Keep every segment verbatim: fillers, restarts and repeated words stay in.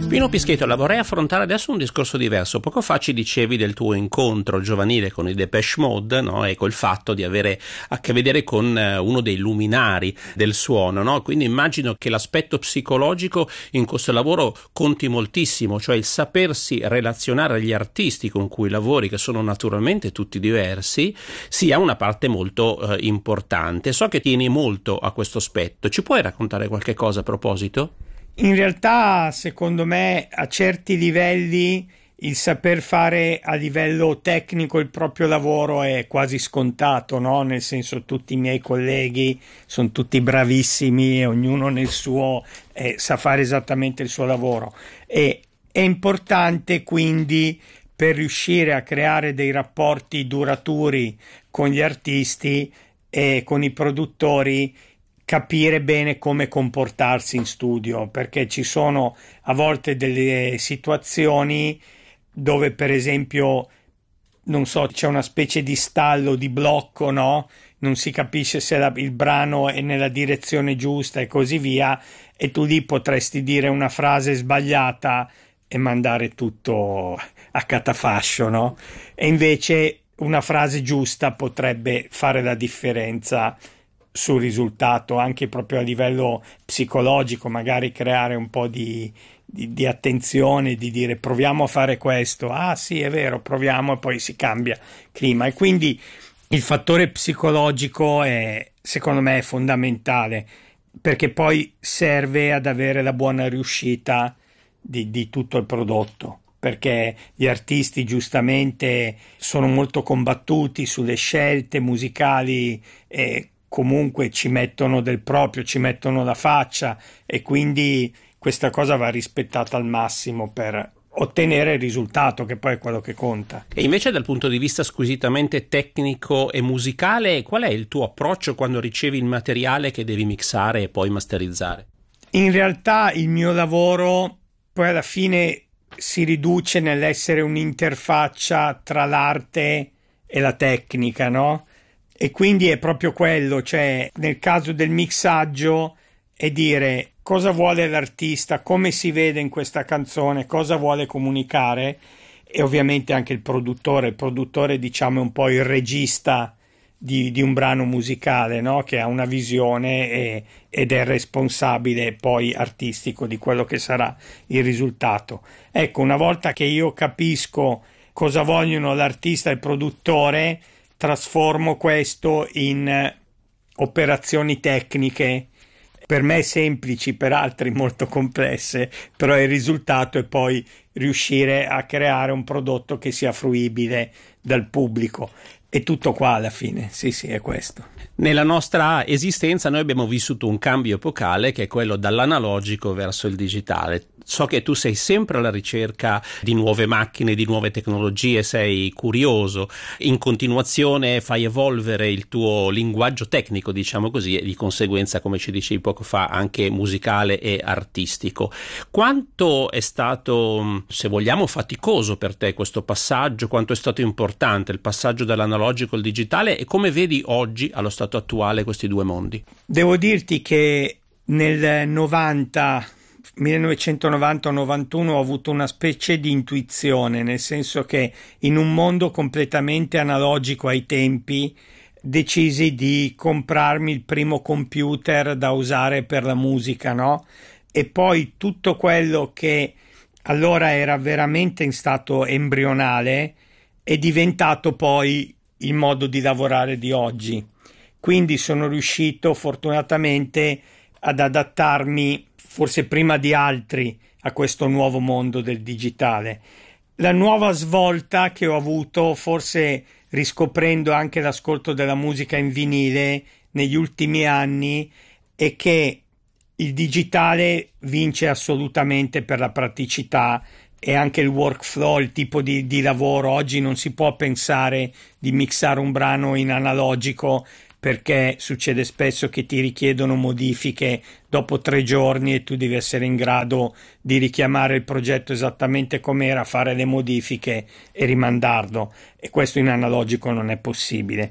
Pino Pischetto, la vorrei affrontare adesso un discorso diverso. Poco fa ci dicevi del tuo incontro giovanile con i Depeche Mode, no? E col fatto di avere a che vedere con uno dei luminari del suono, no? Quindi immagino che l'aspetto psicologico in questo lavoro conti moltissimo, cioè il sapersi relazionare agli artisti con cui lavori, che sono naturalmente tutti diversi, sia una parte molto eh, importante. So che tieni molto a questo aspetto. Ci puoi raccontare qualche cosa a proposito? In realtà, secondo me, a certi livelli il saper fare a livello tecnico il proprio lavoro è quasi scontato, no? Nel senso, tutti i miei colleghi sono tutti bravissimi e ognuno nel suo eh, sa fare esattamente il suo lavoro. E è importante quindi, per riuscire a creare dei rapporti duraturi con gli artisti e con i produttori, capire bene come comportarsi in studio, perché ci sono a volte delle situazioni dove, per esempio, non so, c'è una specie di stallo, di blocco, no? Non si capisce se la, il brano è nella direzione giusta e così via, e tu lì potresti dire una frase sbagliata e mandare tutto a catafascio, no? E invece una frase giusta potrebbe fare la differenza sul risultato, anche proprio a livello psicologico, magari creare un po' di, di, di attenzione, di dire proviamo a fare questo, ah sì è vero, proviamo, e poi si cambia clima. E quindi il fattore psicologico è, secondo me, è fondamentale, perché poi serve ad avere la buona riuscita di, di tutto il prodotto, perché gli artisti giustamente sono molto combattuti sulle scelte musicali e comunque ci mettono del proprio, ci mettono la faccia, e quindi questa cosa va rispettata al massimo per ottenere il risultato, che poi è quello che conta. E invece, dal punto di vista squisitamente tecnico e musicale, qual è il tuo approccio quando ricevi il materiale che devi mixare e poi masterizzare? In realtà il mio lavoro poi alla fine si riduce nell'essere un'interfaccia tra l'arte e la tecnica, no? E quindi è proprio quello, cioè nel caso del mixaggio è dire cosa vuole l'artista, come si vede in questa canzone, cosa vuole comunicare, e ovviamente anche il produttore. Il produttore, diciamo, è un po' il regista di, di un brano musicale, no? Che ha una visione e, ed è responsabile poi artistico di quello che sarà il risultato. Ecco, una volta che io capisco cosa vogliono l'artista e il produttore, trasformo questo in operazioni tecniche, per me semplici, per altri molto complesse, però il risultato è poi riuscire a creare un prodotto che sia fruibile dal pubblico. E tutto qua alla fine, sì sì, è questo. Nella nostra esistenza noi abbiamo vissuto un cambio epocale, che è quello dall'analogico verso il digitale. So che tu sei sempre alla ricerca di nuove macchine, di nuove tecnologie, sei curioso, in continuazione fai evolvere il tuo linguaggio tecnico, diciamo così, e di conseguenza, come ci dicevi poco fa, anche musicale e artistico. Quanto è stato, se vogliamo, faticoso per te questo passaggio? Quanto è stato importante il passaggio dall'analogico al digitale, e come vedi oggi, allo stato attuale, questi due mondi? Devo dirti che nel novanta millenovecentonovanta novantuno ho avuto una specie di intuizione, nel senso che in un mondo completamente analogico ai tempi decisi di comprarmi il primo computer da usare per la musica, no? E poi tutto quello che allora era veramente in stato embrionale è diventato poi il modo di lavorare di oggi. Quindi sono riuscito fortunatamente ad adattarmi forse prima di altri a questo nuovo mondo del digitale. La nuova svolta che ho avuto, forse riscoprendo anche l'ascolto della musica in vinile negli ultimi anni, è che il digitale vince assolutamente per la praticità e anche il workflow, il tipo di, di lavoro. Oggi non si può pensare di mixare un brano in analogico, perché succede spesso che ti richiedono modifiche dopo tre giorni e tu devi essere in grado di richiamare il progetto esattamente com'era, fare le modifiche e rimandarlo, e questo in analogico non è possibile.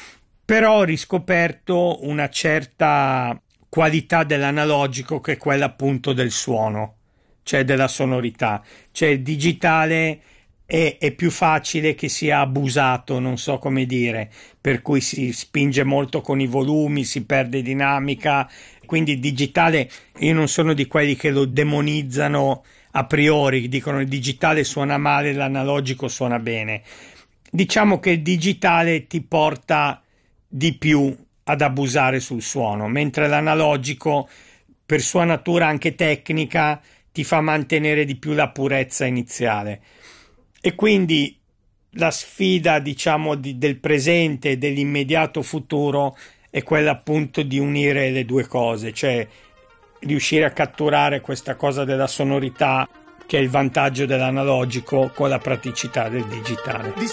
Però ho riscoperto una certa qualità dell'analogico, che è quella appunto del suono, cioè della sonorità. Cioè il digitale è, è più facile che sia abusato, non so come dire, per cui si spinge molto con i volumi, si perde dinamica, quindi il digitale, io non sono di quelli che lo demonizzano a priori, dicono il digitale suona male, l'analogico suona bene. Diciamo che il digitale ti porta di più ad abusare sul suono, mentre l'analogico, per sua natura anche tecnica, ti fa mantenere di più la purezza iniziale. E quindi la sfida, diciamo, di, del presente e dell'immediato futuro è quella appunto di unire le due cose, cioè riuscire a catturare questa cosa della sonorità, che è il vantaggio dell'analogico, con la praticità del digitale.